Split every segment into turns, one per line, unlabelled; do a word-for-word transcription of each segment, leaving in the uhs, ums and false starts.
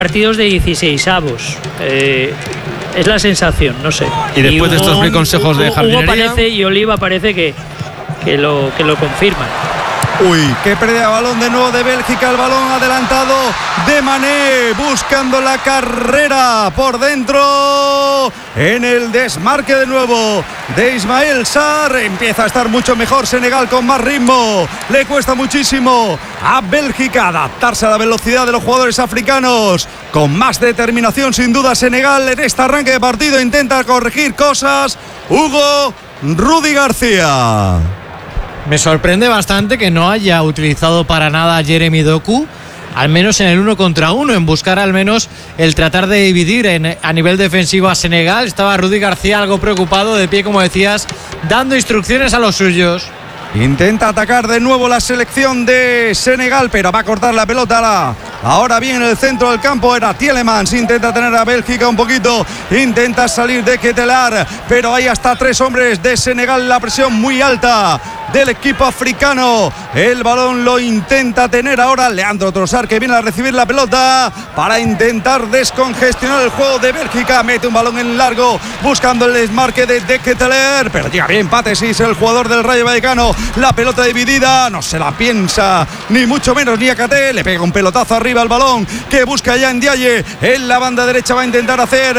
partidos de dieciseisavos. Eh, es la sensación, no sé.
Y después
y Hugo,
de estos mil consejos de jardinería,
Hugo parece y Oliva parece que, que, lo, que lo confirman.
Uy, qué pérdida de balón de nuevo de Bélgica, el balón adelantado de Mané, buscando la carrera por dentro, en el desmarque de nuevo de Ismael Sarr. Empieza a estar mucho mejor Senegal con más ritmo, le cuesta muchísimo a Bélgica adaptarse a la velocidad de los jugadores africanos, con más determinación sin duda Senegal en este arranque de partido, intenta corregir cosas Hugo Rudy García.
Me sorprende bastante que no haya utilizado para nada a Jeremy Doku, al menos en el uno contra uno, en buscar al menos el tratar de dividir en, a nivel defensivo a Senegal. Estaba Rudy García algo preocupado, de pie como decías, dando instrucciones a los suyos.
Intenta atacar de nuevo la selección de Senegal, pero va a cortar la pelota. La, ahora bien en el centro del campo era Tielemans. Intenta tener a Bélgica un poquito, intenta salir de Ketelar, pero hay hasta tres hombres de Senegal, la presión muy alta del equipo africano. El balón lo intenta tener ahora Leandro Trossard, que viene a recibir la pelota para intentar descongestionar el juego de Bélgica. Mete un balón en largo buscando el desmarque de De Ketelaere, pero llega bien Patesis, el jugador del Rayo Vallecano. La pelota dividida, no se la piensa ni mucho menos ni Niakhaté, le pega un pelotazo arriba al balón que busca ya Ndiaye en la banda derecha. Va a intentar hacer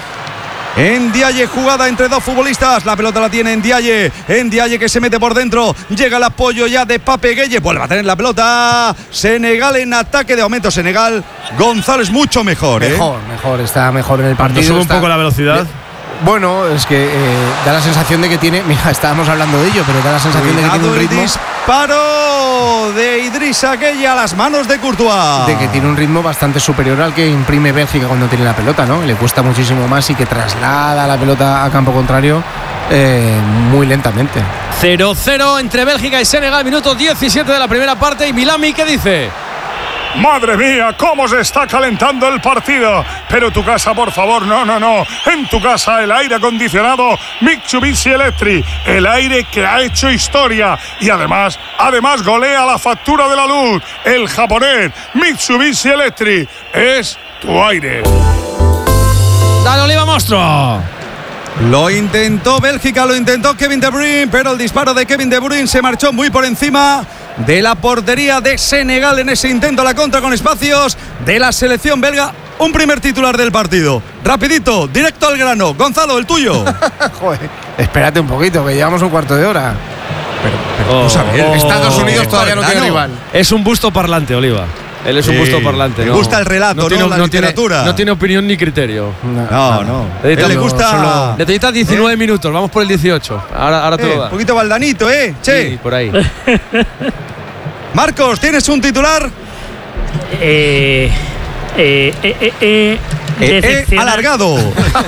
Ndiaye jugada entre dos futbolistas, la pelota la tiene Ndiaye, Ndiaye que se mete por dentro, llega el apoyo ya de Pape Gueye, vuelve a tener la pelota Senegal en ataque. De momento Senegal, González mucho mejor, ¿eh?
Mejor, mejor, está mejor en el partido.
Cuando sube un
está,
poco la velocidad.
De, bueno, es que eh, da la sensación de que tiene, mira, estábamos hablando de ello, pero da la sensación
Cuidado,
de que tiene un ritmo.
El disparo de Idrissa Gueye a las manos de Courtois.
De que tiene un ritmo bastante superior al que imprime Bélgica cuando tiene la pelota, ¿no? Le cuesta muchísimo más y que traslada la pelota a campo contrario eh, muy lentamente.
cero cero entre Bélgica y Senegal, minuto diecisiete de la primera parte. Y Milami, ¿qué dice?
Madre mía, cómo se está calentando el partido. Pero tu casa, por favor, no, no, no. En tu casa el aire acondicionado Mitsubishi Electric, el aire que ha hecho historia y además, además golea la factura de la luz. El japonés Mitsubishi Electric es tu aire.
Dale, Oliva, monstruo.
Lo intentó Bélgica, lo intentó Kevin De Bruyne, pero el disparo de Kevin De Bruyne se marchó muy por encima de la portería de Senegal en ese intento a la contra con espacios de la selección belga. Un primer titular del partido, rapidito, directo al grano. Gonzalo, el tuyo.
Joder, espérate un poquito, que llevamos un cuarto de hora.
Pero, pero
Oh,
vamos a ver,
oh,
Estados Unidos
oh,
todavía no tiene
Cardano.
rival.
Es un busto parlante, Oliva. Él es un
Sí,
busto parlante.
le
no,
gusta el relato, ¿no?
tiene,
La
no tiene-
literatura.
no tiene opinión ni criterio.
No, no.
Eh,
Él le
solo-
gusta.
solo- Necesitas diecinueve minutos, vamos por el dieciocho. Ahora, ahora te
Eh,
lo
un
da.
poquito baldanito, ¿eh? Che.
Sí, por ahí.
Marcos, ¿tienes un titular?
Eh, eh, eh, eh, eh,
Eh, eh,
decepcionante.
alargado.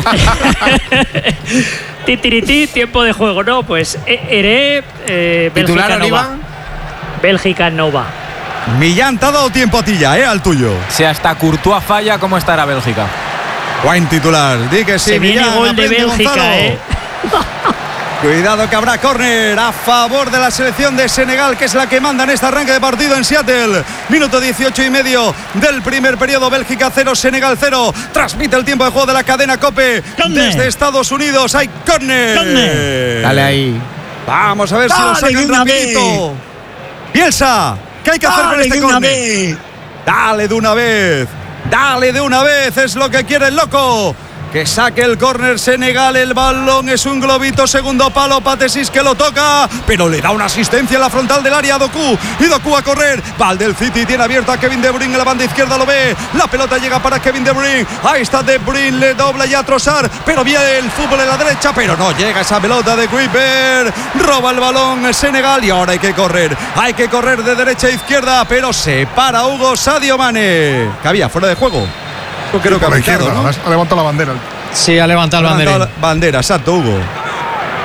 Titiriti, tiempo de juego, ¿no? Pues eh, Heré, eh,
¿Titular,
Bélgica no
Oliva?
va. Bélgica no va.
Millán, te ha dado tiempo a ti ya, ¿eh? Al tuyo.
Si hasta Courtois falla, ¿cómo estará Bélgica?
Buen titular. Di que sí,
Se viene
Millán,
gol de
aprende,
Bélgica,
Gonzalo.
¿eh?
Cuidado que habrá córner a favor de la selección de Senegal, que es la que manda en este arranque de partido en Seattle. Minuto dieciocho y medio del primer periodo. Bélgica cero, Senegal cero. Transmite el tiempo de juego de la cadena COPE desde Estados Unidos. Hay córner.
Dale ahí.
Vamos a ver si lo
Dale,
sacan
de una
rapidito. Bielsa, ¿qué hay que hacer con
Dale,
este
de una
córner?
vez.
Dale de una vez. Dale de una vez, es lo que quiere el loco. Que saque el córner Senegal, el balón es un globito, segundo palo, Patesis que lo toca, pero le da una asistencia en la frontal del área a Doku, y Doku a correr, va al del City, tiene abierto a Kevin De Bruyne en la banda izquierda, lo ve, la pelota llega para Kevin De Bruyne, ahí está De Bruyne, le dobla ya a Trossard, pero viene el fútbol en la derecha, pero no llega esa pelota de Kuiper, roba el balón Senegal y ahora hay que correr, hay que correr de derecha a izquierda, pero se para Hugo Sadio Mane, que había fuera de juego. Yo creo que ha
Por la
marcado,
izquierda,
¿no?
ha levantado la bandera.
Sí, ha levantado el
Ha levantado
banderín.
la bandera, exacto, Hugo.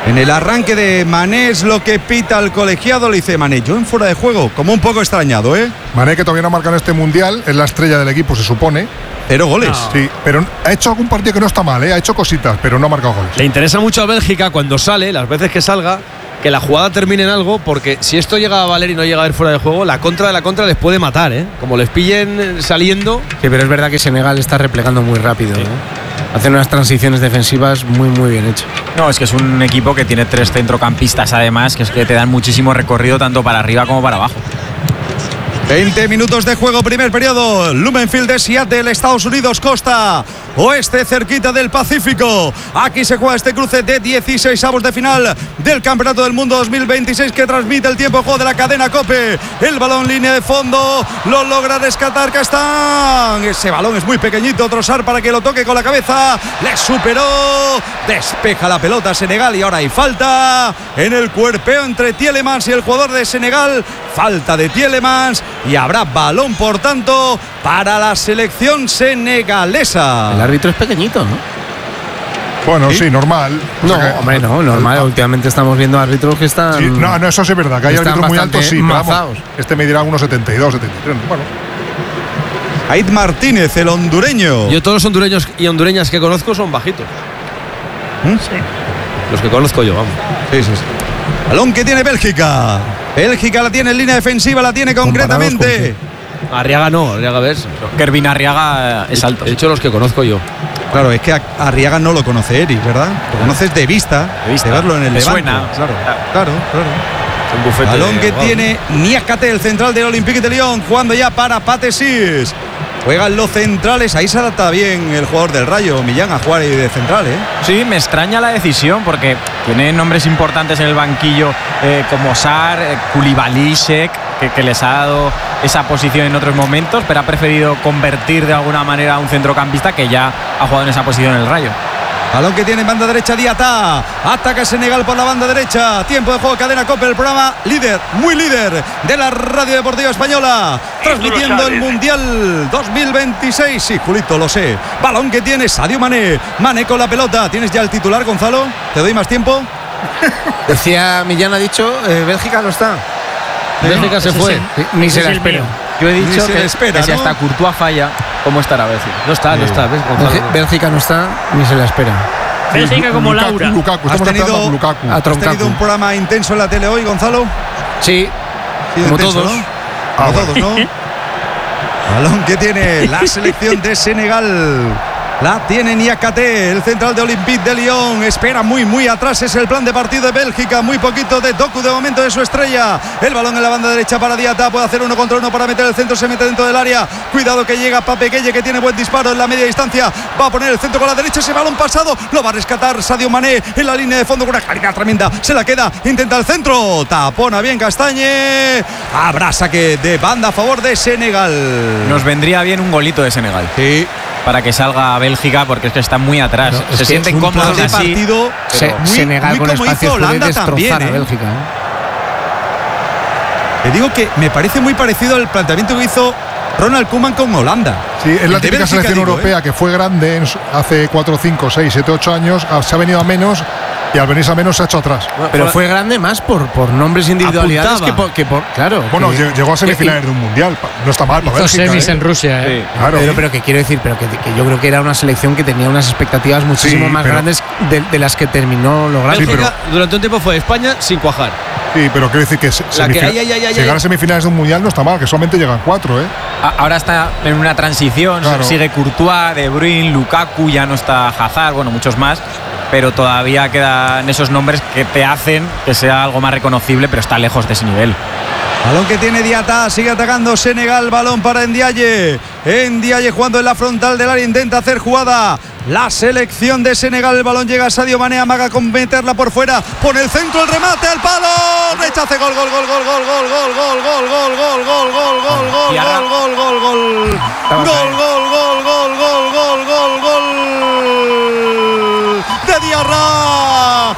En el arranque de Mané es lo que pita el colegiado, le dice Mané, yo en fuera de juego, como un poco extrañado, ¿eh?
Mané, que todavía no ha marcado en este mundial, es la estrella del equipo, se supone.
Cero goles.
No.
Sí, pero ha hecho algún partido que no está mal, ¿eh? Ha hecho cositas, pero no ha marcado goles.
Le interesa mucho a Bélgica cuando sale, las veces que salga, que la jugada termine en algo, porque si esto llega a valer y no llega a ver fuera de juego, la contra de la contra les puede matar, ¿eh? Como les pillen saliendo.
Sí, pero es verdad que Senegal está replegando muy rápido,
Sí.
¿no? Hacen unas transiciones defensivas muy, muy bien hechas.
No, es que es un equipo que tiene tres centrocampistas además, que es que te dan muchísimo recorrido tanto para arriba como para abajo.
veinte minutos de juego, primer periodo. Lumenfield de Seattle, Estados Unidos, costa oeste, cerquita del Pacífico. Aquí se juega este cruce de dieciséis avos de final del Campeonato del Mundo dos mil veintiséis que transmite el tiempo de juego de la cadena COPE. El balón, línea de fondo, lo logra rescatar Castán. Ese balón es muy pequeñito, Trossard para que lo toque con la cabeza. Le superó, despeja la pelota Senegal y ahora hay falta en el cuerpeo entre Tielemans y el jugador de Senegal. Falta de Tielemans y habrá balón, por tanto, para la selección senegalesa.
El árbitro es pequeñito, ¿no?
Bueno,
¿Sí?
sí, normal.
No,
O sea que-
hombre, no, normal.
Ah,
Últimamente estamos viendo árbitros que están.
sí, no, no, eso sí es verdad, que hay
están
árbitros muy
bastante
altos, sí, pero vamos,
mazaos.
este medirá unos setenta y dos, setenta y tres. Bueno,
Aid Martínez, el hondureño.
Yo todos los hondureños y hondureñas que conozco son bajitos.
¿Mm?
Los que conozco yo, vamos.
Sí, sí, sí. Balón que tiene Bélgica. Bélgica la tiene en línea defensiva, la tiene concretamente.
Arriaga no, Arriaga ves.
Kervin Arriaga es alto.
He dicho los que conozco yo.
Claro, es que a Arriaga no lo conoce Eric, ¿verdad? Lo conoces de vista,
De vista.
verlo en el
Le
Levante.
suena.
Claro,
Claro.
claro, claro.
Un bufete
Balón
de
que
abogados.
tiene Niakate, el central del Olympique de Lyon, jugando ya para Patesis. Juegan los centrales, ahí se adapta bien el jugador del Rayo, Millán, a jugar ahí de central, ¿eh?
Sí, me extraña la decisión porque tiene nombres importantes en el banquillo eh, como Sar, eh, Koulibaly, Šek, que, que les ha dado esa posición en otros momentos, pero ha preferido convertir de alguna manera a un centrocampista que ya ha jugado en esa posición en el Rayo.
Balón que tiene en banda derecha Diatá. Ataca Senegal por la banda derecha. Tiempo de juego, cadena COPE, el programa líder, muy líder de la Radio Deportiva Española. Transmitiendo el Mundial dos mil veintiséis. Sí, Julito, lo sé. Balón que tiene Sadio Mané. Mané con la pelota. ¿Tienes ya el titular, Gonzalo? ¿Te doy más tiempo?
Decía Millán, ha dicho, eh, Bélgica no está.
Bélgica se
Ese
fue.
es
Sí, ni
ese
se
es
la
el
espero.
mío.
Yo he
Ni
dicho
se
que,
le espera,
que si
¿no?
hasta Courtois falla, ¿cómo estará Bélgica?
No está, no está, ¿ves? Gonzalo,
Bélgi-
no.
Bélgica no está, ni se la espera.
Bélgica como
Lukaku,
Laura.
Lukaku,
¿Has
estamos
tenido-
esperando a Lukaku.
a
¿Has
Troncacu.
tenido un programa intenso en la tele hoy, Gonzalo?
Sí,
Sí,
como
intenso,
todos.
¿no?
Ah,
Como
bueno.
todos, ¿no? Balón que tiene la selección de Senegal. La tiene Niakate, el central de Olympique de Lyon. Espera muy, muy atrás. Es el plan de partido de Bélgica. Muy poquito de Doku de momento de su estrella. El balón en la banda derecha para Diatá. Puede hacer uno contra uno para meter el centro. Se mete dentro del área. Cuidado que llega Pape Gueye, que tiene buen disparo en la media distancia. Va a poner el centro con la derecha. Ese balón pasado lo va a rescatar Sadio Mané en la línea de fondo con una calidad tremenda. Se la queda. Intenta el centro. Tapona bien Castañe. Habrá saque de banda a favor de Senegal.
Nos vendría bien un golito de Senegal
Sí.
para que salga Bélgica porque es que está muy atrás.
No, es
Se
que
sienten
Un plan
cómodos
de
así.
partido
Se-
muy-
Senegal
muy
con
como hizo
espacios puede
Holanda
destrozar
también,
a
¿eh?
Bélgica. ¿eh?
Te digo que me parece muy parecido al planteamiento que hizo Ronald Koeman con Holanda.
Sí, es
El
la
de
típica
Bélgica,
selección
digo,
europea
¿eh?
que fue grande en su- hace cuatro, cinco, seis, siete, ocho años, ah, se ha venido a menos y al venirse a menos se ha hecho atrás.
Pero fue grande más por, por nombres individualidades que
Apuntaba.
por, que por- Claro.
Bueno,
que-
lle- llegó a semifinales
que-
de un mundial. pa- No está mal para
Hizo
Bélgica.
semis
¿eh?
en Rusia, ¿eh?
Sí.
Claro.
Pero, pero que quiero decir, pero que, que yo creo que era una selección que tenía unas expectativas muchísimo
Sí,
más
pero-
grandes de, de las que terminó logrando.
Sí,
Bélgica
pero-
durante un tiempo fue España sin cuajar.
Sí, pero quiero decir que, se-
La que
semifina-
ay, ay, ay, ay,
llegar
ay.
a semifinales de un mundial no está mal, que solamente llegan cuatro, ¿eh?
A- Ahora está en una transición,
Claro.
sigue Courtois, De Bruyne, Lukaku, ya no está Hazard, bueno, muchos más, pero todavía quedan esos nombres que te hacen que sea algo más reconocible, pero está lejos de ese nivel.
Balón que tiene Diatá, sigue atacando Senegal, balón para Ndiaye. Ndiaye jugando en la frontal del área, intenta hacer jugada. La selección de Senegal, el balón llega a Sadio Mané, amaga con meterla por fuera, pone el centro, el remate, el palo, rechace, gol, gol, gol, gol, gol, gol, gol, gol, gol, gol, gol, gol, gol, gol, gol,
Diarra.
gol, gol, gol, gol,
Estamos
gol,
ahí.
gol, gol, gol, gol, gol, gol, gol de Diarra,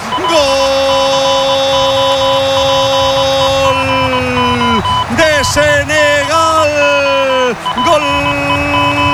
gol de Senegal, gol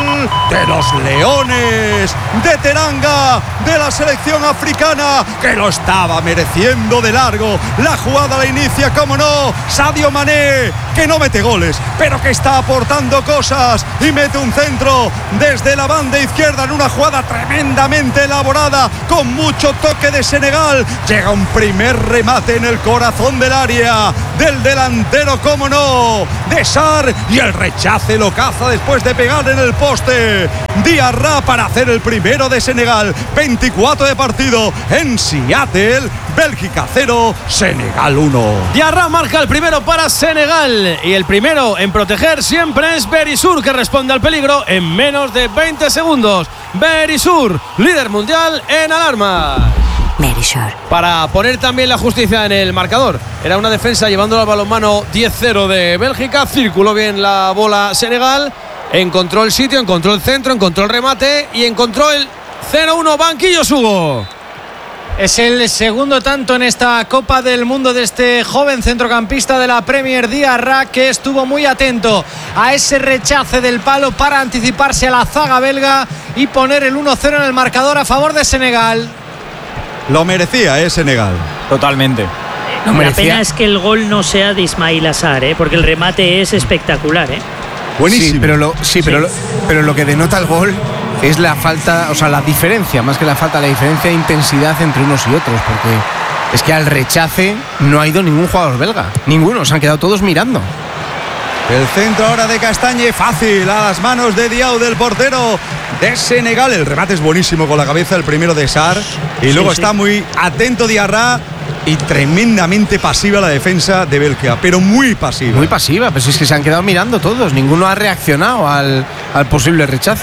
de los Leones de Teranga, de la selección africana, que lo estaba mereciendo de largo. La jugada la inicia, como no, Sadio Mané, que no mete goles, pero que está aportando cosas y mete un centro desde la banda izquierda en una jugada tremendamente elaborada, con mucho toque de Senegal. Llega un primer remate en el corazón del área del delantero, como no, de Sarr, y el rechace lo caza después de pegar en el poste Diarra para hacer el primero de Senegal. veinticuatro de partido en Seattle. Bélgica cero, Senegal uno.
Diarra marca el primero para Senegal, y el primero en proteger siempre es Berisur, que responde al peligro en menos de veinte segundos. Berisur, líder mundial en alarma.
Berisur.
Para poner también la justicia en el marcador. Era una defensa llevándolo al balonmano diez cero de Bélgica. Circuló bien la bola Senegal. Encontró el sitio, encontró el centro, encontró el remate y encontró el cero uno. Banquillos, Hugo.
Es el segundo tanto en esta Copa del Mundo de este joven centrocampista de la Premier, Diarra, que estuvo muy atento a ese rechace del palo para anticiparse a la zaga belga y poner el uno cero en el marcador a favor de Senegal.
Lo merecía, ¿eh? Senegal.
Totalmente.
No, la pena es que el gol no sea de Ismail Assar, ¿eh? Porque el remate es espectacular, ¿eh?
Buenísimo.
Sí, pero lo, sí, pero, sí. Lo, pero lo que denota el gol es la falta, o sea, la diferencia, más que la falta, la diferencia de intensidad entre unos y otros, porque es que al rechace no ha ido ningún jugador belga, ninguno, se han quedado todos mirando.
El centro ahora de Castañe, fácil, a las manos de Diaw, del portero de Senegal. El remate es buenísimo con la cabeza, el primero de Sarr, y luego sí, sí. está muy atento Diarra. Y tremendamente pasiva la defensa de Bélgica, pero muy pasiva.
Muy pasiva, pero si es que se han quedado mirando todos. Ninguno ha reaccionado al, al posible rechace.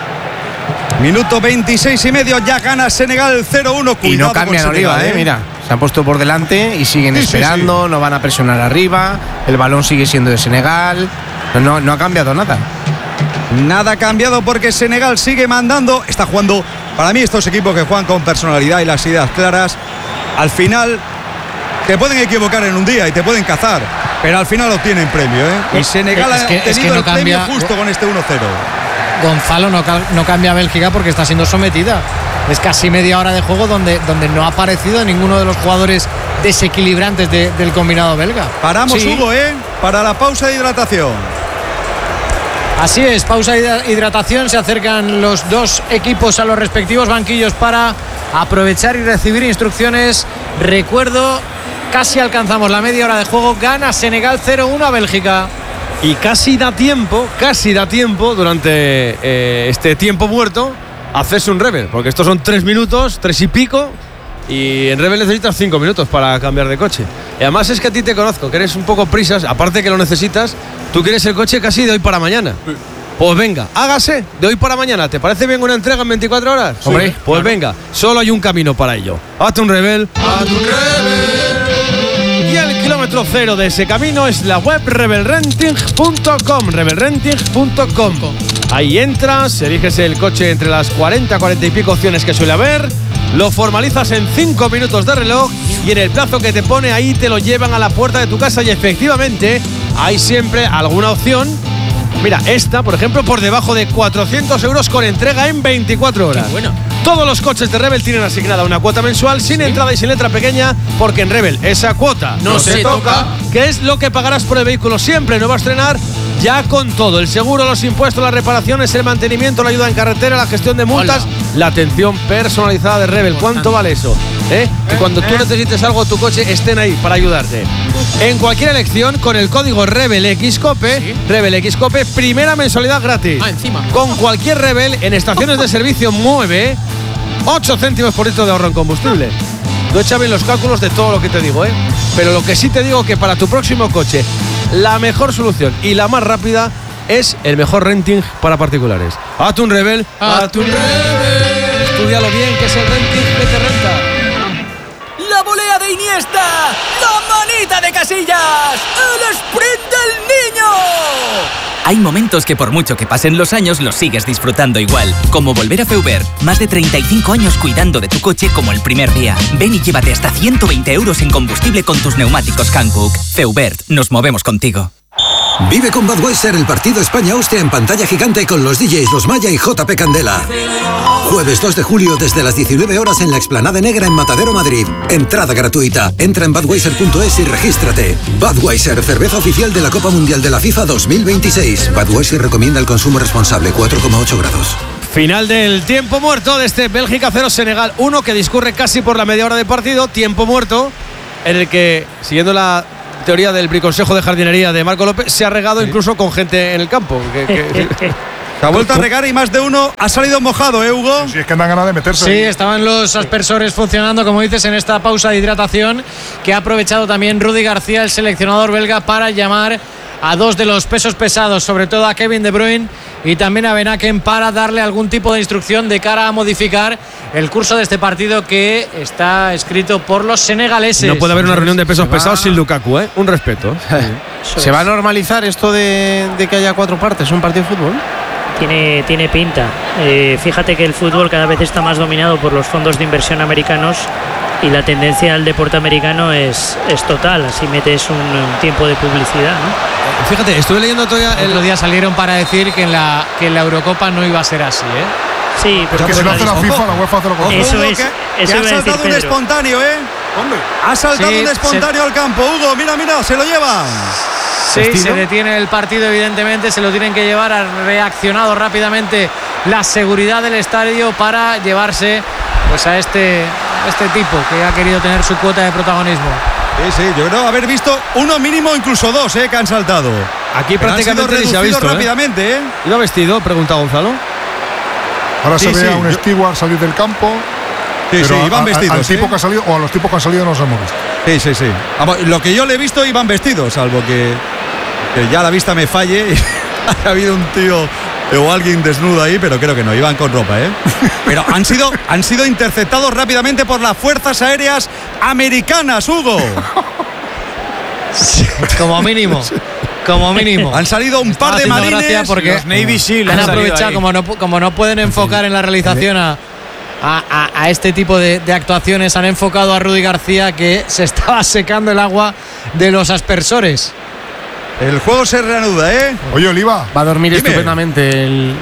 Minuto veintiséis y medio, ya gana Senegal cero uno.
Y no cambian arriba, eh, mira. Se han puesto por delante y siguen sí, esperando, sí, sí. no van a presionar arriba. El balón sigue siendo de Senegal. No, no ha cambiado nada.
Nada ha cambiado porque Senegal sigue mandando. Está jugando, para mí estos equipos que juegan con personalidad y las ideas claras, al final te pueden equivocar en un día y te pueden cazar, pero al final obtienen premio, ¿eh? Y Senegal
es que,
ha tenido
es que no
el
cambia,
premio justo con este uno cero.
Gonzalo, no, no cambia Bélgica porque está siendo sometida. Es casi media hora de juego donde, donde no ha aparecido ninguno de los jugadores desequilibrantes de, del combinado belga.
Paramos,
sí.
Hugo, ¿eh? Para la pausa de hidratación.
Así es, pausa de hidratación. Se acercan los dos equipos a los respectivos banquillos para aprovechar y recibir instrucciones. Recuerdo, casi alcanzamos la media hora de juego. Gana Senegal cero uno a Bélgica.
Y casi da tiempo, casi da tiempo durante eh, este tiempo muerto a hacerse un revel, porque estos son tres minutos, tres y pico, y en revel necesitas cinco minutos para cambiar de coche. Y además es que a ti te conozco, que eres un poco prisas, aparte que lo necesitas, tú quieres el coche casi de hoy para mañana. Pues venga, hágase de hoy para mañana. ¿Te parece bien una entrega en veinticuatro horas?
Sí, hombre,
pues claro. Venga, solo hay un camino para ello. Hazte un revel. Hazte un revel. Y el kilómetro cero de ese camino es la web rebel renting punto com, rebel renting punto com. Ahí entras, eliges el coche entre las cuarenta, cuarenta y pico opciones que suele haber, lo formalizas en cinco minutos de reloj y en el plazo que te pone ahí te lo llevan a la puerta de tu casa, y efectivamente hay siempre alguna opción. Mira, esta, por ejemplo, por debajo de cuatrocientos euros con entrega en veinticuatro horas. Bueno. Todos los coches de Rebel tienen asignada una cuota mensual sin entrada y sin letra pequeña, porque en Rebel esa cuota no, no se, se toca, que es lo que pagarás por el vehículo siempre nuevo a estrenar, ya con todo: el seguro, los impuestos, las reparaciones, el mantenimiento, la ayuda en carretera, la gestión de multas. Hola. La atención personalizada de Rebel. ¿Cuánto vale eso? ¿Eh? Que cuando tú necesites algo, tu coche estén ahí para ayudarte. En cualquier elección, con el código RebelXCope, ¿sí? RebelXCope, primera mensualidad gratis.
Ah, encima.
Con cualquier Rebel en estaciones de servicio mueve ocho céntimos por litro de ahorro en combustible. No echa bien los cálculos de todo lo que te digo, ¿eh? Pero lo que sí te digo, que para tu próximo coche la mejor solución y la más rápida es el mejor renting para particulares. Hazte un Rebel. Hazte un Rebel. Estúdialo bien, que es el renting que te renta.
La volea de Iniesta, la manita de Casillas, el sprint del niño. Hay momentos que por mucho que pasen los años los sigues disfrutando igual, como volver a Feubert. Más de treinta y cinco años cuidando de tu coche como el primer día. Ven y llévate hasta ciento veinte euros en combustible con tus neumáticos Hankook. Feubert, nos movemos contigo.
Vive con Budweiser el partido España-Austria en pantalla gigante con los D Js Los Maya y J P Candela. Jueves dos de julio desde las diecinueve horas en la Explanada Negra en Matadero, Madrid. Entrada gratuita. Entra en budweiser punto es y regístrate. Budweiser, cerveza oficial de la Copa Mundial de la FIFA dos mil veintiséis. Budweiser recomienda el consumo responsable, cuatro coma ocho grados.
Final del tiempo muerto de este Bélgica cero Senegal uno que discurre casi por la media hora de partido. Tiempo muerto en el que, siguiendo la teoría del briconsejo de jardinería de Marco López, se ha regado sí. incluso con gente en el campo. Que, que,
se ha vuelto a regar y más de uno ha salido mojado, ¿eh, Hugo?
Sí, es que andan ganas de meterse.
Sí, estaban los aspersores funcionando, como dices, en esta pausa de hidratación que ha aprovechado también Rudy García, el seleccionador belga, para llamar a dos de los pesos pesados, sobre todo a Kevin De Bruyne y también a Ben Aken, para darle algún tipo de instrucción de cara a modificar el curso de este partido que está escrito por los senegaleses.
No puede haber una reunión de pesos pesados sin Lukaku, ¿eh? Un respeto.
Sí. ¿Se va a normalizar esto de, de que haya cuatro partes, un partido de fútbol?
Tiene, tiene pinta. Eh, fíjate que el fútbol cada vez está más dominado por los fondos de inversión americanos y la tendencia al deporte americano es, es total. Así metes un, un tiempo de publicidad, ¿no?
Fíjate, estuve leyendo todavía
el otro día salieron para decir que en la que en la Eurocopa no iba a ser así, ¿eh?
Sí,
pero que si lo hace la FIFA, la UEFA hace lo contrario.
Eso es.
Que,
eso
que ha saltado un espontáneo, ¿eh?
Hombre.
Ha saltado sí, un espontáneo se... al campo, Hugo. Mira, mira, se lo llevan.
Sí, ¿Destino? Se detiene el partido, evidentemente, se lo tienen que llevar. Ha reaccionado rápidamente la seguridad del estadio para llevarse pues a este, este tipo que ha querido tener su cuota de protagonismo.
Sí, sí, yo creo haber visto uno mínimo, incluso dos, eh, que han saltado.
Aquí pero prácticamente
se ha visto rápidamente, ¿eh? ¿eh?
¿Iba vestido? Pregunta Gonzalo.
Ahora
sí,
se ve
sí,
a un
yo...
steward salir del campo.
Sí, sí, iban
a,
vestidos.
Al tipo
¿eh?
que ha salido, o a los tipos que han salido no los hemos visto.
Sí, sí, sí. Vamos, lo que yo le he visto iban vestidos, salvo que, que ya la vista me falle. Ha habido un tío o alguien desnudo ahí, pero creo que no, iban con ropa, ¿eh? Pero han sido, han sido interceptados rápidamente por las fuerzas aéreas americanas, Hugo.
Como mínimo. Como mínimo.
Han salido un par de marines
porque
los Navy Seal
han aprovechado, como no, como no pueden enfocar en la realización a, a, a este tipo de, de actuaciones, han enfocado a Rudy García, que se estaba secando el agua de los aspersores.
El juego se reanuda, ¿eh?
Oye, Oliva.
Va a dormir Dime. estupendamente el,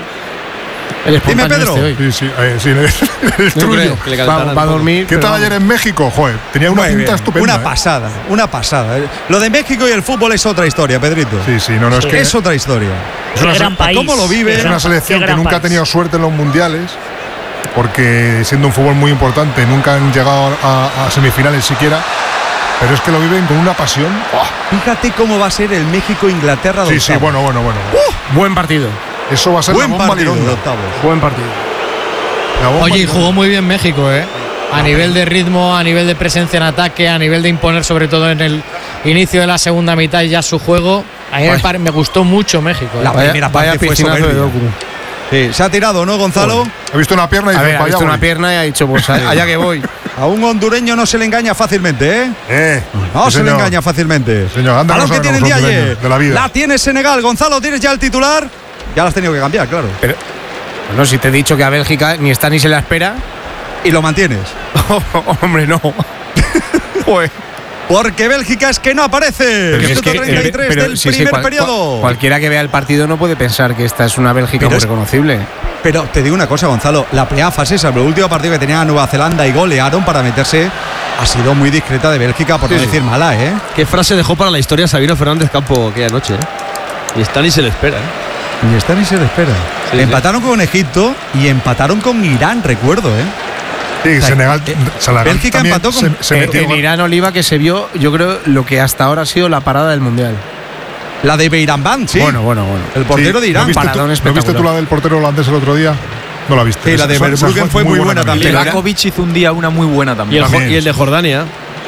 el
Dime, Pedro.
Este hoy. Sí, sí, eh, sí el, el trullo.
Va, va a dormir.
¿Qué tal ayer en México? Joder, tenía una
Muy
pinta
bien.
estupenda.
Una
¿eh?
pasada, una pasada. Lo de México y el fútbol es otra historia, Pedrito.
Sí, sí, no, no,
sí.
es que.
Es otra historia.
Es una,
gran país.
¿Cómo lo vive?
Es una selección que nunca
país.
ha tenido suerte en los mundiales, porque siendo un fútbol muy importante, nunca han llegado a, a semifinales siquiera. Pero es que lo viven con una pasión. ¡Oh!
Fíjate cómo va a ser el México-Inglaterra de
Sí, sí, bueno, bueno, bueno.
Uh, buen partido.
Eso va a ser
buen
la bomba
partido de
lironda.
octavos.
Buen partido.
Oye, y jugó muy bien México, ¿eh? A nivel de ritmo, a nivel de presencia en ataque, a nivel de imponer, sobre todo en el inicio de la segunda mitad y ya su juego. A mí me, me gustó mucho México. ¿eh?
La
vaya,
primera parte
vaya
fue soberbia. Sí, se ha tirado, ¿no, Gonzalo?
He visto una pierna y
a
dice,
ver, ha visto
voy.
una pierna y ha dicho, pues allá que voy.
A un hondureño no se le engaña fácilmente, ¿eh?
Eh,
no
sí,
se
señor.
le engaña fácilmente.
Señor, anda,
Balón
no
que tiene el día ayer.
De la vida.
La tiene Senegal. Gonzalo, ¿tienes ya el titular? Ya lo has tenido que cambiar, claro.
Pero, bueno, si te he dicho que a Bélgica ni está ni se la espera.
Y lo mantienes.
Oh, hombre, no.
Pues. Porque Bélgica es que no aparece.
Pero
es que, treinta y tres
pero,
del
sí,
primer
sí, cual,
periodo.
Cual, cualquiera que vea el partido no puede pensar que esta es una Bélgica
pero
muy
es,
reconocible.
Pero te digo una cosa, Gonzalo. La primera fase, esa, el último partido que tenía Nueva Zelanda y golearon para meterse, ha sido muy discreta de Bélgica, por sí, no decir sí. mala, ¿eh?
Qué frase dejó para la historia Sabino Fernández Campo aquella noche, ¿eh? Y está ni se le espera, ¿eh?
Ni está ni se le espera. Sí, empataron sí. con Egipto y empataron con Irán, recuerdo, ¿eh?
Sí, o sea, Senegal,
eh,
Bélgica
empató con
se, se
eh, en Irán, Oliva, que se vio, yo creo, lo que hasta ahora ha sido la parada del mundial.
La de Beirambán, sí.
Bueno, bueno, bueno.
El portero
sí,
de Irán.
¿No viste, tú, ¿No viste tú la del portero holandés el otro día? No la viste.
Sí, la de Verbruggen fue muy buena también.
Livakovic hizo un día una muy buena también.
Y el, también. Y el de Jordania.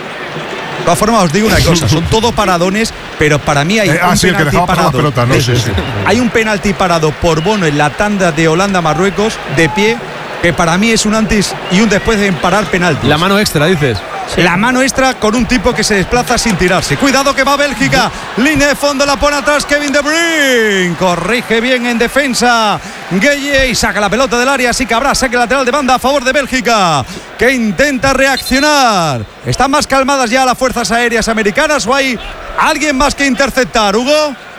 De todas formas, os digo una cosa, son todo paradones, pero para mí hay
eh,
un
ah, sí,
penalti
que
parado.
Pelota, no, sí, sí.
Hay un penalti parado por Bono en la tanda de Holanda-Marruecos de pie, que para mí es un antes y un después de parar penaltis.
La mano extra, dices.
Sí. La mano extra con un tipo que se desplaza sin tirarse. Cuidado que va Bélgica. Línea de fondo, la pone atrás Kevin De Bruyne. Corrige bien en defensa Gueye y saca la pelota del área. Así que habrá saque lateral de banda a favor de Bélgica, que intenta reaccionar. ¿Están más calmadas ya las fuerzas aéreas americanas o hay alguien más que interceptar, Hugo?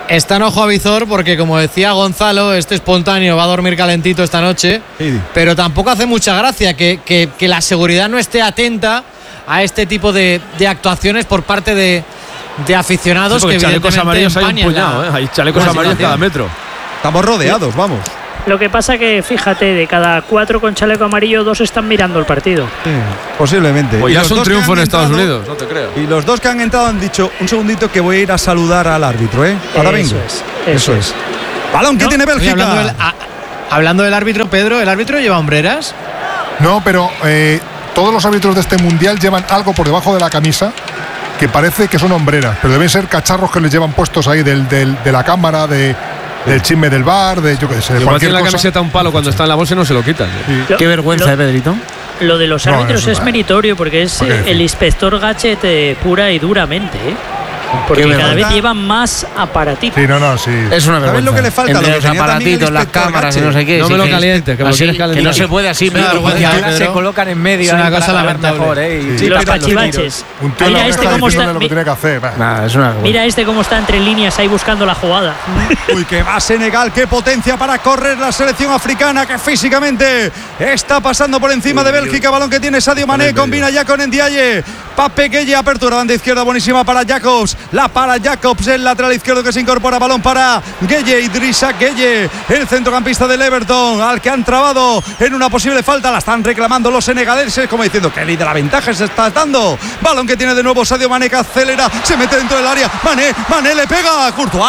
está en ojo a visor porque, como decía Gonzalo, este espontáneo va a dormir calentito esta noche, sí. Pero tampoco hace mucha gracia que, que, que la seguridad no esté atenta a este tipo de, de actuaciones por parte de, de aficionados, sí, que
chalecos amarillos hay un puñado, ¿eh? Hay chalecos amarillos cada metro.
Estamos rodeados, vamos.
Lo que pasa que, fíjate, de cada cuatro con chaleco amarillo, dos están mirando el partido.
Sí, posiblemente.
Pues ya es un triunfo en Estados Unidos, no te creo.
Y los dos que han entrado han dicho, un segundito que voy a ir a saludar al árbitro, ¿eh? Ahora vengo.
Eso es. Eso, eso es.
Balón que ¿no? tiene Bélgica.
Oye, hablando, del, a, hablando del árbitro, Pedro, ¿el árbitro lleva hombreras?
No, pero eh, todos los árbitros de este mundial llevan algo por debajo de la camisa que parece que son hombreras, pero deben ser cacharros que les llevan puestos ahí del, del, de la cámara, de... del chisme del bar, de yo qué sé, de
igual
cualquier
tiene la
cosa.
Camiseta un palo cuando está en la bolsa y no se lo quitan.
Sí. Lo, Qué vergüenza, lo, ¿eh, Pedrito?
Lo de los árbitros no, es meritorio porque es el inspector Gadget eh, pura y duramente, ¿eh? Porque cada vez llevan más aparatitos.
Sí, no, no, sí.
Es una vergüenza.
¿Sabes lo que le falta?
Entre
lo que
los aparatitos, las cámaras y no sé qué.
No
sí,
me lo
que
calientes, que, me lo
así, que no se puede así.
Me da vergüenza,
ahora se colocan en medio.
Es una cosa lamentable.
Mejor, ¿eh?
Y sí, los cachivaches.
Un tío
mira este cómo está.
Lo que tiene que hacer.
Nah, es una
mira este cómo está entre líneas ahí buscando la jugada.
Uy, que va Senegal, qué potencia para correr la selección africana, que físicamente está pasando por encima de Bélgica. Balón que tiene Sadio Mané, combina ya con Ndiaye. Pape Gueye, apertura, banda izquierda buenísima para Jacobs. La para Jacobs, el lateral izquierdo que se incorpora, balón para Gueye, Idrissa Gueye, el centrocampista del Everton, al que han trabado en una posible falta. La están reclamando los senegaleses, como diciendo que líder la ventaja se está dando. Balón que tiene de nuevo Sadio Mané, que acelera, se mete dentro del área. Mané, Mané le pega a Courtois.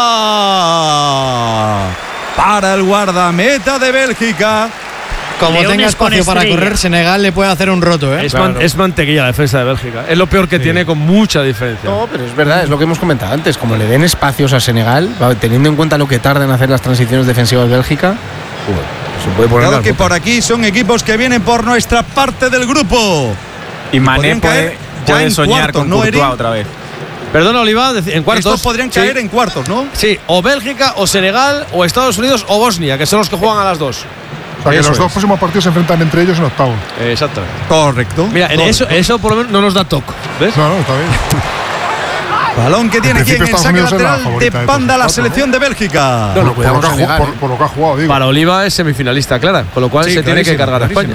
Para el guardameta de Bélgica.
Como Leones tenga espacio para correr, Senegal le puede hacer un roto, ¿eh?
Es, man, es mantequilla la defensa de Bélgica. Es lo peor que sí. tiene, con mucha diferencia.
No, pero es verdad, es lo que hemos comentado antes. Como le den espacios a Senegal, teniendo en cuenta lo que tarda en hacer las transiciones defensivas Bélgica, uh, se puede poner.
Claro que por aquí son equipos que vienen por nuestra parte del grupo.
Y Mané puede, puede soñar cuartos, con Courtois ¿no, otra vez.
Perdona, Oliva, en cuartos.
Estos podrían
sí.
caer en cuartos, ¿no?
Sí, o Bélgica, o Senegal, o Estados Unidos, o Bosnia, que son los que juegan a las dos.
O sea, que los dos es. próximos partidos se enfrentan entre ellos en octavos.
Exacto.
Correcto.
Mira, en
correcto.
Eso, eso por lo menos no nos da toque. ¿Ves?
No, no, está bien.
Balón que tiene quien en saque lateral de banda la selección de Bélgica.
No, no, por, por, lo jugado, por, por lo que ha jugado, digo.
Para Oliva es semifinalista, clara, con lo cual sí, se tiene que cargar a España.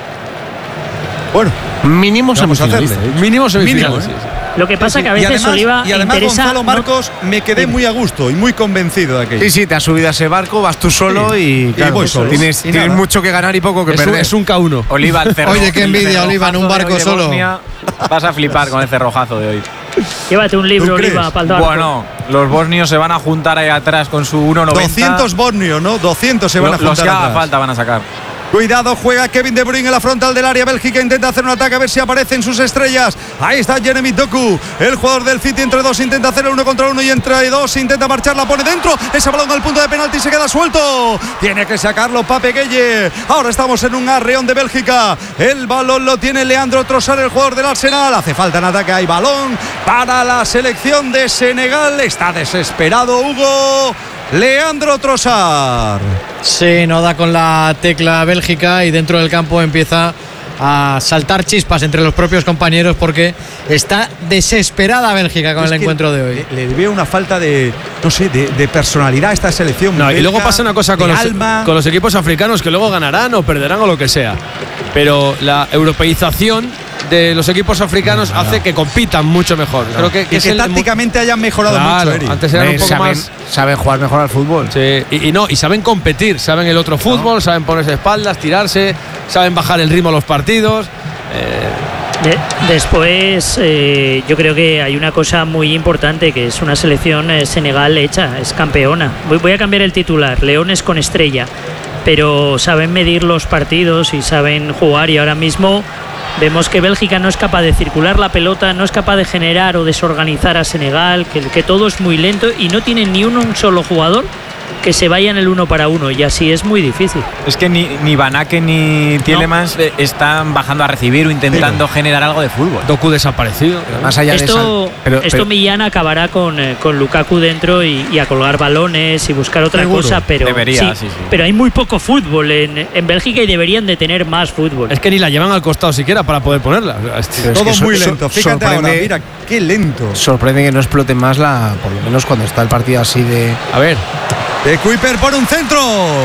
Bueno,
mínimo semifinalista.
Mínimo semifinalista.
Mínimo, ¿eh?
Lo que pasa sí, que a veces
además,
Oliva
y además
interesa,
Gonzalo Marcos no, me quedé muy a gusto y muy convencido de aquello.
Sí, sí, te has subido a ese barco, vas tú solo sí. y, claro, y voy solo. Tienes, y tienes mucho que ganar y poco que
es
perder.
Un, es un K uno.
Oliva al cerro.
Oye, qué envidia, Oliva, en un barco solo.
Bosnia, vas a flipar con el cerrojazo de hoy.
Llévate un libro, Oliva, para el barco.
Bueno, los bosnios se van a juntar ahí atrás con su uno noventa.
doscientos bosnios, ¿no? doscientos se van a juntar.
Los que haga
atrás.
falta van a sacar.
Cuidado, juega Kevin De Bruyne en la frontal del área. Bélgica intenta hacer un ataque a ver si aparecen sus estrellas. Ahí está Jeremy Doku, el jugador del City. Entre dos intenta hacer el uno contra uno y entre dos intenta marchar, la pone dentro. Ese balón al punto de penalti se queda suelto. Tiene que sacarlo Pape Gueye. Ahora estamos en un arreón de Bélgica. El balón lo tiene Leandro Trossard, el jugador del Arsenal. Hace falta en ataque. Hay balón para la selección de Senegal. Está desesperado Hugo. Leandro Trossard.
Sí, no da con la tecla Bélgica y dentro del campo empieza a saltar chispas entre los propios compañeros porque está desesperada Bélgica con es el encuentro de hoy.
Le, le veo una falta de, no sé, de, de personalidad a esta selección.
No,
belga,
y luego pasa una cosa con los, con los equipos africanos que luego ganarán o perderán o lo que sea. Pero la europeización de los equipos africanos no, no. hace que compitan mucho mejor. No. Creo que, que,
y que
el,
tácticamente hayan mejorado
claro,
mucho. Eric.
Antes eran un poco
saben,
más.
Saben jugar mejor al fútbol.
Sí, y, y no, y saben competir, saben el otro fútbol, no. saben ponerse espaldas, tirarse, saben bajar el ritmo a los partidos. Eh.
De, después, eh, yo creo que hay una cosa muy importante que es una selección eh, Senegal hecha, es campeona. Voy, voy a cambiar el titular, Leones con estrella, pero saben medir los partidos y saben jugar y ahora mismo vemos que Bélgica no es capaz de circular la pelota, no es capaz de generar o desorganizar a Senegal, que, que todo es muy lento y no tienen ni un, un solo jugador que se vayan el uno para uno, y así es muy difícil.
Es que ni, ni Van Aken ni Tielemans no. están bajando a recibir o intentando sí. generar algo de fútbol.
Doku desaparecido.
Pero más allá esto, de esa, pero, esto pero, Millán acabará con, eh, con Lukaku dentro y, y a colgar balones y buscar otra seguro. cosa, pero
Debería,
sí,
sí, sí.
pero hay muy poco fútbol en, en Bélgica y deberían de tener más fútbol.
Es que ni la llevan al costado siquiera para poder ponerla.
Pero todo es muy so, lento. Fíjate ahora, mira qué lento.
Sorprende que no explote más la, por lo menos cuando está el partido así de.
A ver.
De Kuiper por un centro.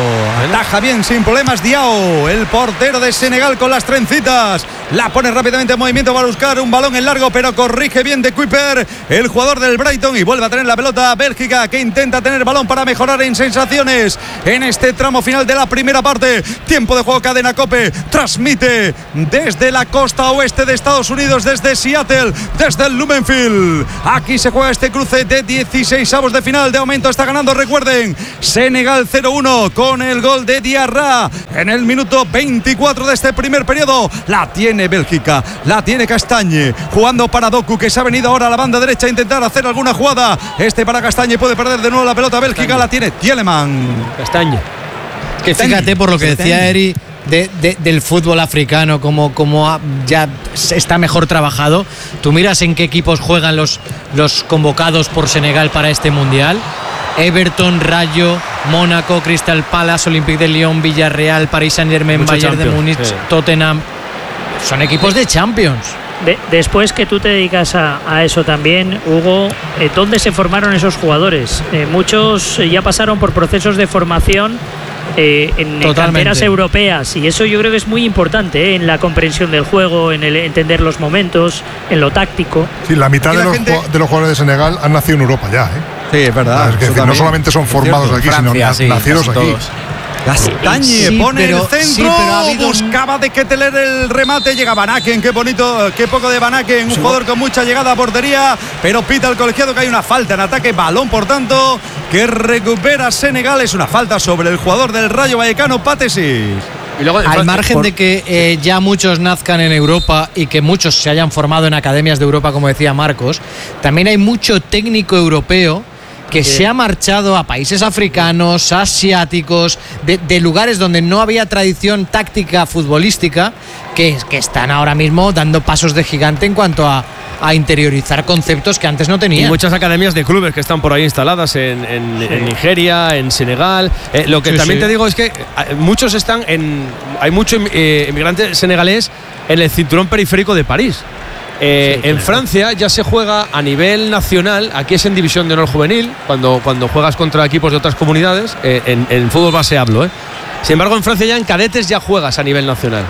Ataja bien, sin problemas, Diao, el portero de Senegal con las trencitas. La pone rápidamente en movimiento para buscar un balón en largo, pero corrige bien de Kuiper, el jugador del Brighton, y vuelve a tener la pelota Bélgica, que intenta tener balón para mejorar en sensaciones en este tramo final de la primera parte. Tiempo de juego, Cadena COPE transmite desde la costa oeste de Estados Unidos, desde Seattle, desde el Lumenfield. Aquí se juega este cruce de dieciseisavos de final. De momento está ganando, recuerden, Senegal cero uno con el gol de Diarra en el minuto veinticuatro de este primer periodo. La tiene Bélgica, la tiene Castañe, jugando para Doku, que se ha venido ahora a la banda derecha a intentar hacer alguna jugada. Este para Castañe, puede perder de nuevo la pelota. Bélgica Castañe. La tiene Tielemans.
Castañe.
Que fíjate por lo que decía Eri de, de, del fútbol africano, como, como ya está mejor trabajado. Tú miras en qué equipos juegan los, los convocados por Senegal para este mundial. Everton, Rayo, Mónaco, Crystal Palace, Olympique de Lyon, Villarreal, Paris Saint-Germain, Mucho Bayern Champions, de Múnich, sí. Tottenham. Son equipos de Champions.
De, después que tú te dedicas a, a eso también, Hugo, eh, ¿dónde se formaron esos jugadores? Eh, muchos ya pasaron por procesos de formación eh, en canteras europeas, y eso yo creo que es muy importante, eh, en la comprensión del juego, en el entender los momentos, en lo táctico.
Sí, la mitad de los, gente... de los jugadores de Senegal han nacido en Europa ya, ¿eh?
Sí, es verdad.
Ah, es que decir, no solamente son formados aquí,
Francia,
sino sí, nacidos aquí.
Todos.
Castañe
sí,
pone
pero,
el centro,
sí, pero ha habido...
buscaba de Keteler el remate, llega Van Aken, qué bonito, qué poco de Van Aken, un sí. jugador con mucha llegada a portería, pero pita el colegiado que hay una falta en ataque, balón por tanto que recupera Senegal, es una falta sobre el jugador del Rayo Vallecano, Pátesis.
Y luego, al margen por... de que eh, ya muchos nazcan en Europa y que muchos se hayan formado en academias de Europa, como decía Marcos, también hay mucho técnico europeo que se ha marchado a países africanos, asiáticos, de, de lugares donde no había tradición táctica futbolística, que, que están ahora mismo dando pasos de gigante en cuanto a, a interiorizar conceptos que antes no tenían.
Y muchas academias de clubes que están por ahí instaladas en, en, sí. en Nigeria, en Senegal. Eh, lo que sí, también sí. te digo es que muchos están en... Hay mucho eh, inmigrante senegalés en el cinturón periférico de París. Eh, sí, claro. En Francia ya se juega a nivel nacional, aquí es en división de honor juvenil, cuando, cuando juegas contra equipos de otras comunidades, eh, en, en fútbol base hablo, eh. Sin embargo, en Francia ya en cadetes ya juegas a nivel nacional.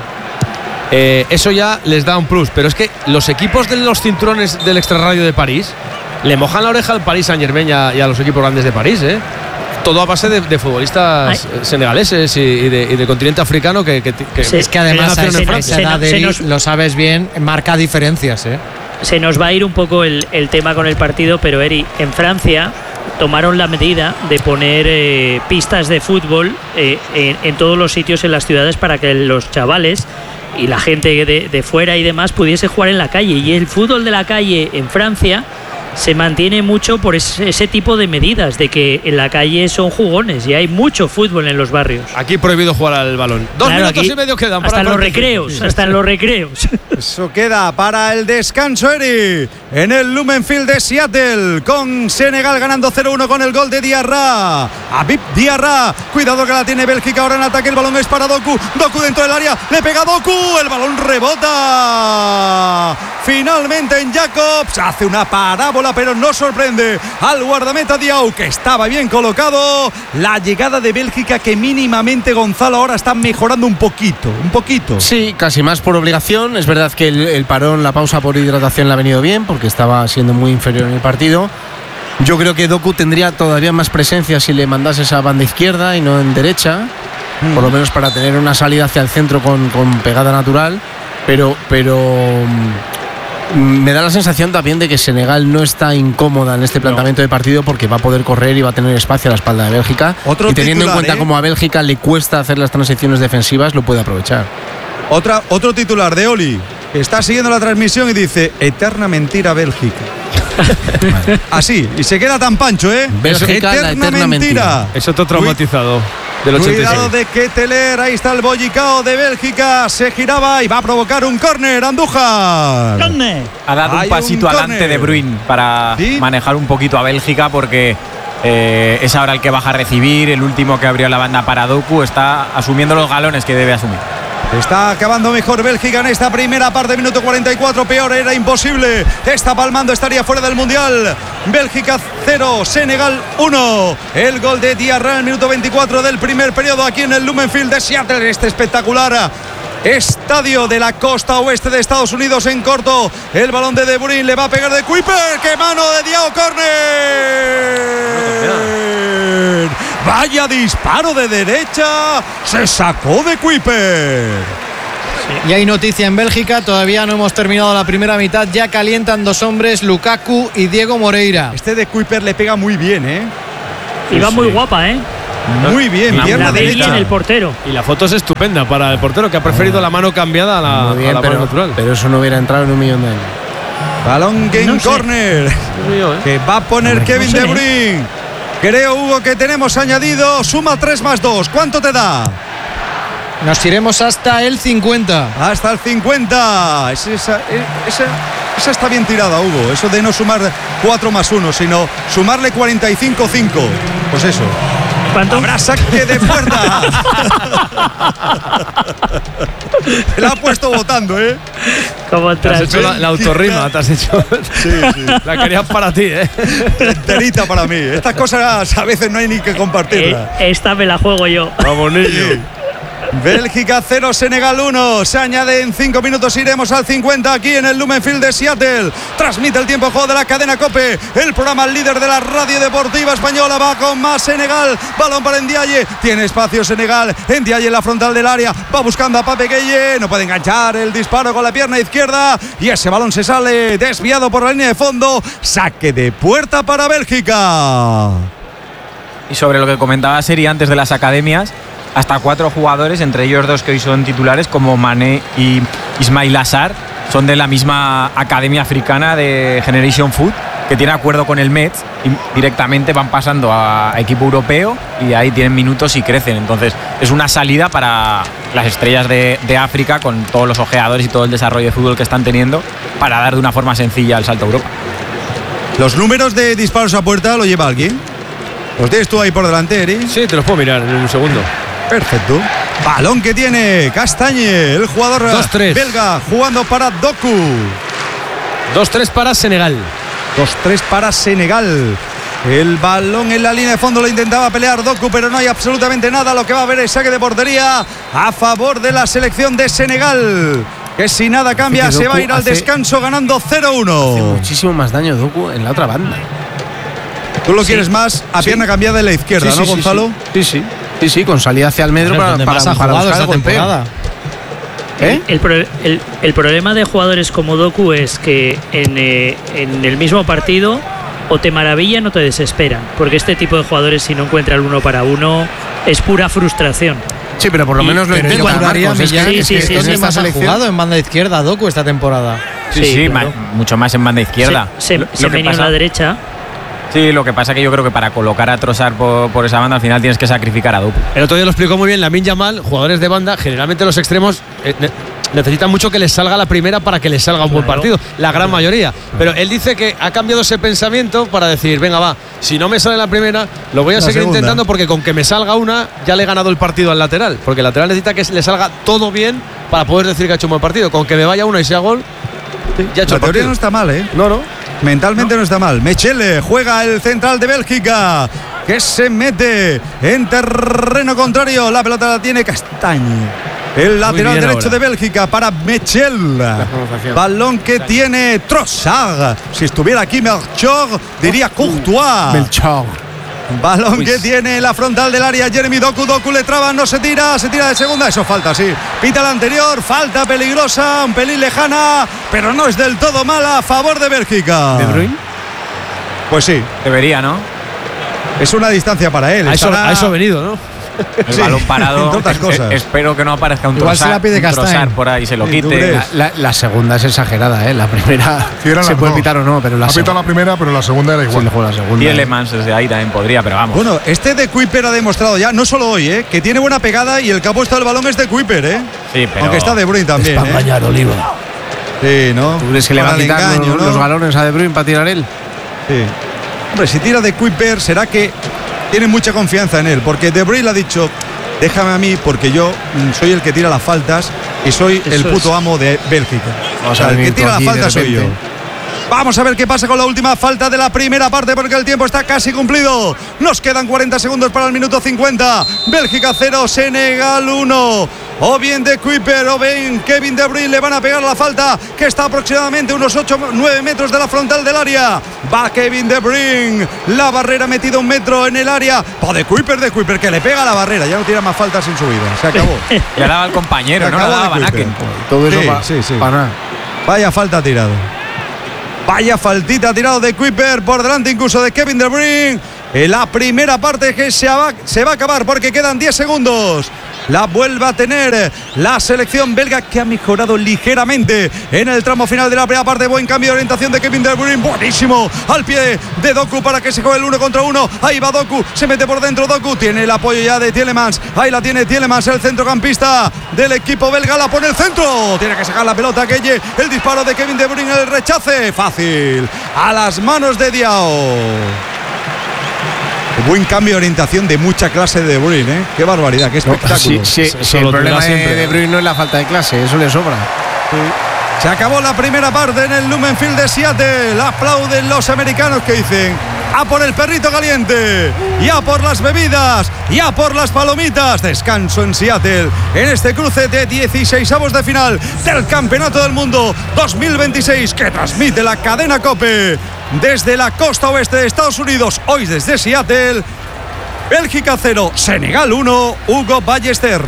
Eh, eso ya les da un plus, pero es que los equipos de los cinturones del extrarradio de París le mojan la oreja al Paris Saint-Germain y a, y a los equipos grandes de París, eh. Todo a base de, de futbolistas Ay. senegaleses y, y, de, y del continente africano que, que, que
sí, es que además a esa, esa edad de nos, lo sabes bien, marca diferencias, ¿eh?
Se nos va a ir un poco el, el tema con el partido, pero Eri, en Francia tomaron la medida de poner eh, pistas de fútbol eh, en, en todos los sitios en las ciudades para que los chavales y la gente de, de fuera y demás pudiese jugar en la calle, y el fútbol de la calle en Francia se mantiene mucho por ese, ese tipo de medidas, de que en la calle son jugones y hay mucho fútbol en los barrios.
Aquí prohibido jugar al balón. Dos claro, minutos y medio quedan.
Hasta
para
en los recreos, sí. hasta en los recreos.
Eso queda para el descanso, Eri, en el Lumenfield de Seattle, con Senegal ganando cero uno con el gol de Diarra. Habib Diarra, cuidado que la tiene Bélgica ahora en ataque, el balón es para Doku. Doku dentro del área, le pega Doku, el balón rebota. Finalmente en Jacobs, hace una parábola, pero no sorprende al guardameta Diao, que estaba bien colocado. La llegada de Bélgica, que mínimamente Gonzalo ahora está mejorando un poquito, un poquito.
Sí, casi más por obligación. Es verdad que el, el parón, la pausa por hidratación le ha venido bien, porque estaba siendo muy inferior en el partido. Yo creo que Doku tendría todavía más presencia si le mandase esa banda izquierda y no en derecha, mm. por lo menos para tener una salida hacia el centro con, con pegada natural, pero pero me da la sensación también de que Senegal no está incómoda en este planteamiento no. de partido, porque va a poder correr y va a tener espacio a la espalda de Bélgica.
Otro
y teniendo
titular,
en cuenta
¿eh?
cómo a Bélgica le cuesta hacer las transiciones defensivas, lo puede aprovechar.
Otra, otro titular de Oli, que está siguiendo la transmisión y dice: eterna mentira Bélgica. Así, y se queda tan pancho, ¿eh?
Bélgica, la eterna mentira.
Es otro traumatizado del ochenta y seis.
Cuidado de Ketteler, ahí está el bollicao de Bélgica, se giraba y va a provocar un córner, Andújar.
Ha dado
Hay
un pasito
un
adelante
córner.
De Bruyne para
¿Sí?
manejar un poquito a Bélgica porque eh, es ahora el que baja a recibir, el último que abrió la banda para Doku, está asumiendo los galones que debe asumir.
Está acabando mejor Bélgica en esta primera parte, minuto cuarenta y cuatro, peor era imposible. Está palmando, estaría fuera del Mundial. Bélgica cero, Senegal uno. El gol de Diarra en el minuto veinticuatro del primer periodo aquí en el Lumenfield de Seattle. Este espectacular estadio de la costa oeste de Estados Unidos en corto. El balón de De Bruyne le va a pegar de Kuiper. ¡Qué mano de Diao! ¡Córner! Vaya disparo de derecha. Se sacó de Kuiper.
Y hay noticia en Bélgica, todavía no hemos terminado la primera mitad, ya calientan dos hombres, Lukaku y Diego Moreira.
Este de Kuiper le pega muy bien, ¿eh?
Y va muy guapa, ¿eh?
Muy bien,
La,
pierna
la ve
derecha.
bien el portero.
Y la foto es estupenda para el portero, que ha preferido la mano cambiada a la,
Muy bien,
a la
pero,
mano natural.
pero eso no hubiera entrado en un millón de años.
Balón que en
No sé.
córner. Que va a poner
Hombre,
Kevin
no sé,
De Bruyne. Creo, Hugo, que tenemos añadido. Suma tres más dos. ¿Cuánto te da?
Nos iremos hasta el cincuenta.
Hasta el cincuenta. Esa, esa, esa, esa está bien tirada, Hugo. Eso de no sumar cuatro más uno, sino sumarle cuarenta y cinco cinco. Pues eso.
¿Cuánto?
Habrá saque de puerta. La ha puesto votando, ¿eh?
Como
Te has
tras.
hecho la, la autorrima, te has hecho. Sí, sí. La querías para ti, ¿eh?
Enterita para mí. Estas cosas a veces no hay ni que
Eh,
compartirlas.
esta me la juego yo.
Vamos, niño.
Bélgica cero, Senegal uno. Se añade en cinco minutos, iremos al cincuenta aquí en el Lumenfield de Seattle. Transmite el tiempo de juego de la cadena COPE, el programa líder de la radio deportiva española. Va con más Senegal, balón para Ndiaye, tiene espacio Senegal, Ndiaye en la frontal del área, va buscando a Pape Gueye, no puede enganchar el disparo con la pierna izquierda y ese balón se sale desviado por la línea de fondo. Saque de puerta para Bélgica.
Y sobre lo que comentaba Seri antes de las academias, hasta cuatro jugadores, entre ellos dos que hoy son titulares, como Mané y Ismail Assar, son de la misma academia africana de Generation Foot, que tiene acuerdo con el Metz y directamente van pasando a equipo europeo y ahí tienen minutos y crecen. Entonces es una salida para las estrellas de, de África, con todos los ojeadores y todo el desarrollo de fútbol que están teniendo, para dar de una forma sencilla el salto a Europa.
Los números de disparos a puerta lo lleva alguien. ¿Los tienes tú ahí por delante, Eri?
Sí, te los puedo mirar en un segundo.
Perfecto. Balón que tiene Castañe, el jugador
dos tres.
belga, jugando para Doku.
dos tres para Senegal.
dos tres para Senegal. El balón en la línea de fondo lo intentaba pelear Doku, pero no hay absolutamente nada. Lo que va a haber es saque de portería a favor de la selección de Senegal, que si nada cambia
que
se va a
Doku
ir al
hace-
descanso ganando cero
Hace
uno.
muchísimo más daño Doku en la otra banda.
Tú lo quieres más a
Sí.
pierna cambiada de la izquierda,
Sí,
¿no,
sí, sí,
Gonzalo?
Sí, sí. Sí, sí, con salida hacia el metro
Bueno,
para,
donde
para,
más ha
para
jugado
buscar
esta
el golpeo.
temporada.
¿Eh?
El, pro- el- el problema de jugadores como Doku es que en, eh, en el mismo partido o te maravillan o te desesperan, porque este tipo de jugadores, si no encuentra el uno para uno, es pura frustración.
Sí, pero por lo
Y-
menos lo
Pero yo
intenta,
juraría,
Marcos. Es que-
Millán,
sí,
es
sí,
que
sí,
en
¿dónde
esta
más ha
selección-
jugado en banda izquierda Doku esta temporada?
Sí,
Sí,
sí,
claro.
ma- mucho más en banda izquierda.
Se,
Lo-
se
lo que
venía en
pasa-
la derecha.
Sí, lo que pasa es que yo creo que para colocar a Trossard por, por esa banda al final tienes que sacrificar a Doku.
El otro día lo explicó muy bien Lamine Yamal, jugadores de banda, generalmente los extremos eh, ne- necesitan mucho que les salga la primera para que les salga un buen partido, la gran mayoría. Pero él dice que ha cambiado ese pensamiento para decir, venga va, si no me sale la primera, lo voy a
La
seguir
segunda.
intentando porque con que me salga una, ya le he ganado el partido al lateral. Porque el lateral necesita que le salga todo bien para poder decir que ha hecho un buen partido. Con que me vaya una y sea gol, ya ha hecho
La
el
teoría
partido.
no está mal, ¿eh?
No, no.
Mentalmente no. está mal. Mechele juega el central de Bélgica, que se mete en terreno contrario. La pelota la tiene Castañe, el lateral
bien
derecho
ahora.
de Bélgica, para Mechel.
pronunciación.
Balón que tiene Trossard. Si estuviera aquí Melchor, diría Courtois.
Melchor.
Balón que tiene la frontal del área Jeremy Doku. Doku le traba, no se tira, se tira de segunda. Eso falta, sí. Pita la anterior, falta peligrosa, un pelín lejana, pero no es del todo mala a favor de Bélgica.
¿De Bruyne?
Pues sí,
Debería, ¿no?
es una distancia para él.
A eso,
Estará-
a eso ha venido, ¿no?
El
Sí,
balón parado.
entre otras
es-
cosas.
espero que no aparezca un
Igual se
Trossard,
la pide
un
Castañ.
Trossard por ahí, se lo
Sí, ¿tú
quite.
crees?
La, la segunda es exagerada, ¿eh? La primera
Sí, eran
se
las
puede
dos.
pitar o no, pero la
Ha pitado
segunda.
la primera, pero la segunda era
Sí,
igual.
le juego la segunda.
Tielemans desde ahí también podría, pero vamos.
Bueno, este de Kuiper ha demostrado ya, no solo hoy, ¿eh? que tiene buena pegada y el que ha puesto el balón es de Kuiper, ¿eh?
Sí, pero
Aunque está De Bruyne también.
Para
¿eh?
engañar, Oliva.
Sí, ¿no?
¿Tú crees que le va a
Para el
quitar
engaño,
los,
¿no?
los galones a De Bruyne para tirar él?
Sí. Hombre, si tira de Kuiper, será que tiene mucha confianza en él, porque De Bruyne le ha dicho, déjame a mí, porque yo mm, soy el que tira las faltas y soy el
Eso
puto
es.
amo de Bélgica.
Vamos
O sea,
a
el que
venir tú
tira las
aquí de
faltas soy yo.
repente.
Vamos a ver qué pasa con la última falta de la primera parte, porque el tiempo está casi cumplido. Nos quedan cuarenta segundos para el minuto cincuenta. Bélgica cero, Senegal uno. O bien de Kuiper o bien Kevin De Bruyne le van a pegar la falta, que está aproximadamente unos ocho nueve metros de la frontal del área. Va Kevin De Bruyne. La barrera metida un metro en el área. Va de Kuiper, de Kuiper, que le pega a la barrera. Ya no tira más faltas en su vida. Se acabó.
le daba al compañero,
Se
no le
acabó
daba
de
a Van
Kuiper.
Aken.
Todo eso
Sí,
para
sí, sí.
nada.
Vaya falta tirado. Vaya faltita tirado de Kuiper por delante incluso de Kevin De Bruyne. En la primera parte que se va, se va a acabar porque quedan diez segundos. La vuelve a tener la selección belga, que ha mejorado ligeramente en el tramo final de la primera parte. Buen cambio de orientación de Kevin De Bruyne, buenísimo, al pie de Doku para que se juegue el uno contra uno. Ahí va Doku, se mete por dentro Doku, tiene el apoyo ya de Tielemans. Ahí la tiene Tielemans, el centrocampista del equipo belga, la pone el centro. Tiene que sacar la pelota, Gueye. El disparo de Kevin De Bruyne, el rechace fácil a las manos de Diao. Buen cambio de orientación de mucha clase de De Bruyne, ¿eh? Qué barbaridad, qué espectáculo.
Sí, sí,
Eso
sí,
lo
el problema
tendrá
de,
siempre.
de Bruyne no es la falta de clase, eso le sobra.
Se acabó la primera parte en el Lumen Field de Seattle. Aplauden los americanos que dicen: a por el perrito caliente, y a por las bebidas, y a por las palomitas. Descanso en Seattle en este cruce de dieciseisavos de final del Campeonato del Mundo dos mil veintiséis, que transmite la cadena COPE desde la costa oeste de Estados Unidos. Hoy desde Seattle. Bélgica cero, Senegal uno. Hugo Ballester.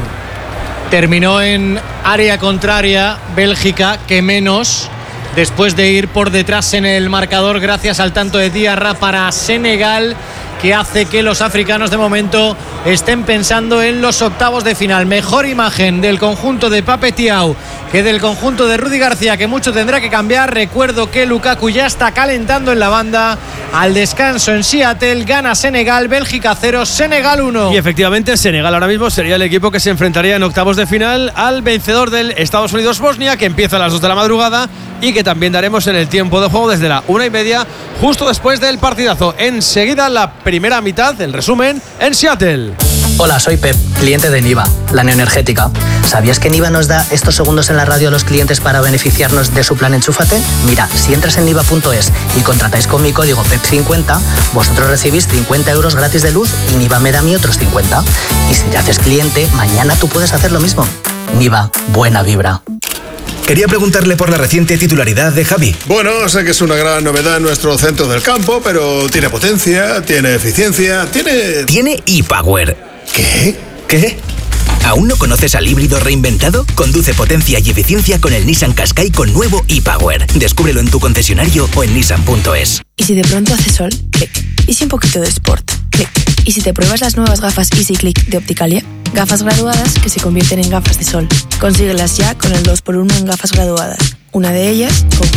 Terminó en área contraria Bélgica, que menos, después de ir por detrás en el marcador gracias al tanto de Diarra para Senegal, que hace que los africanos de momento estén pensando en los octavos de final. Mejor imagen del conjunto de Pape Thiaw que del conjunto de Rudy García, que mucho tendrá que cambiar. Recuerdo que Lukaku ya está calentando en la banda. Al descanso en Seattle, gana Senegal, Bélgica cero, Senegal uno.
Y efectivamente, Senegal ahora mismo sería el equipo que se enfrentaría en octavos de final al vencedor del Estados Unidos-Bosnia, que empieza a las dos de la madrugada y que también daremos en el tiempo de juego desde la una y media, justo después del partidazo. Enseguida la primera mitad, el resumen, en Seattle.
Hola, soy Pep, cliente de Niva, la neoenergética. ¿Sabías que Niva nos da estos segundos en la radio a los clientes para beneficiarnos de su plan Enchúfate? Mira, si entras en niva punto es y contratáis con mi código P E P cincuenta, vosotros recibís cincuenta euros gratis de luz y Niva me da a mí otros cincuenta. Y si te haces cliente, mañana tú puedes hacer lo mismo. Niva, buena vibra.
Quería preguntarle por la reciente titularidad de Javi.
Bueno, sé que es una gran novedad en nuestro centro del campo, pero tiene potencia, tiene eficiencia, tiene...
Tiene ePower.
¿Qué?
¿Qué? ¿Aún no conoces al híbrido reinventado? Conduce potencia y eficiencia con el Nissan Qashqai con nuevo ePower. Descúbrelo en tu concesionario o en nissan punto es.
¿Y si de pronto hace sol? Clic. ¿Y si un poquito de sport? Clic. ¿Y si te pruebas las nuevas gafas Easy Click de Opticalia? Gafas graduadas que se convierten en gafas de sol. Consíguelas ya con el dos por uno en gafas graduadas. Una de ellas con